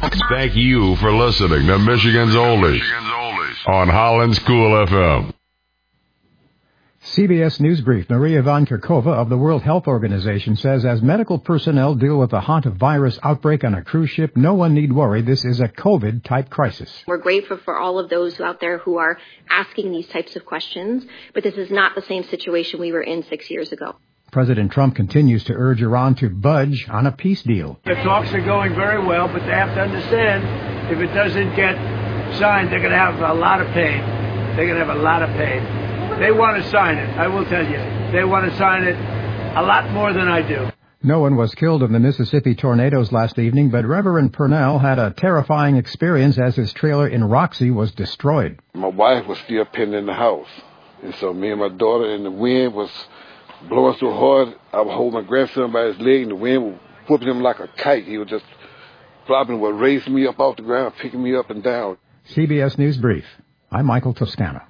Thank you for listening to Michigan's Oldies on Holland School FM. CBS News Brief. Maria Van Kerkhove of the World Health Organization says as medical personnel deal with the hantavirus outbreak on a cruise ship, no one need worry. This is a COVID-type crisis. We're grateful for all of those out there who are asking these types of questions, but this is not the same situation we were in 6 years ago. President Trump continues to urge Iran to budge on a peace deal. The talks are going very well, but they have to understand if it doesn't get signed, they're going to have a lot of pain. They're going to have a lot of pain. They want to sign it, I will tell you. They want to sign it a lot more than I do. No one was killed in the Mississippi tornadoes last evening, but Reverend Purnell had a terrifying experience as his trailer in Roxy was destroyed. My wife was still pinned in the house, and so me and my daughter, and the wind was blowing so hard, I would hold my grandson by his leg, and the wind was whooping him like a kite. He was just flopping, would raise me up off the ground, picking me up and down. CBS News Brief. I'm Michael Toscano.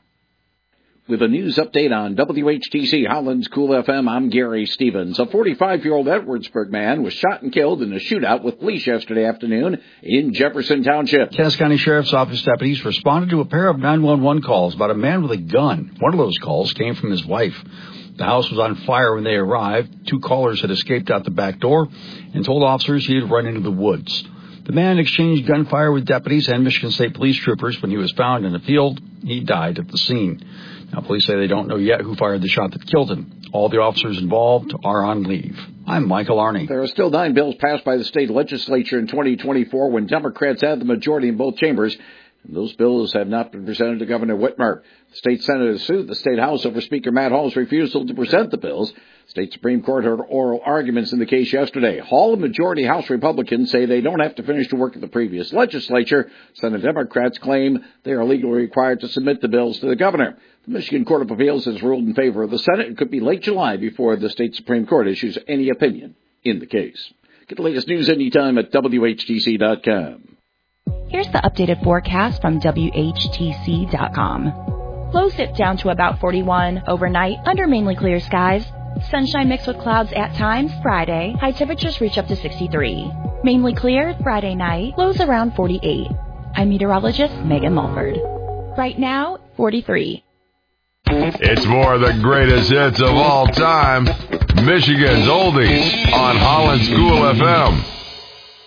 With a news update on WHTC Holland School FM, I'm Gary Stevens. A 45-year-old Edwardsburg man was shot and killed in a shootout with police yesterday afternoon in Jefferson Township. Cass County Sheriff's Office deputies responded to a pair of 911 calls about a man with a gun. One of those calls came from his wife. The house was on fire when they arrived. Two callers had escaped out the back door and told officers he had run into the woods. The man exchanged gunfire with deputies and Michigan State Police troopers when he was found in a field. He died at the scene. Now, police say they don't know yet who fired the shot that killed him. All the officers involved are on leave. I'm Michael Arney. There are still 9 bills passed by the state legislature in 2024 when Democrats had the majority in both chambers. And those bills have not been presented to Governor Whitmer. The state Senate has sued the state House over Speaker Matt Hall's refusal to present the bills. State Supreme Court heard oral arguments in the case yesterday. Hall and majority House Republicans say they don't have to finish the work of the previous legislature. Senate Democrats claim they are legally required to submit the bills to the governor. The Michigan Court of Appeals has ruled in favor of the Senate. It could be late July before the state Supreme Court issues any opinion in the case. Get the latest news anytime at WHTC.com. Here's the updated forecast from WHTC.com. Lows dip down to about 41 overnight under mainly clear skies. Sunshine mixed with clouds at times Friday. High temperatures reach up to 63. Mainly clear Friday night. Lows around 48. I'm meteorologist Megan Mulford. Right now, 43. It's more of the greatest hits of all time. Michigan's Oldies on Holland School FM.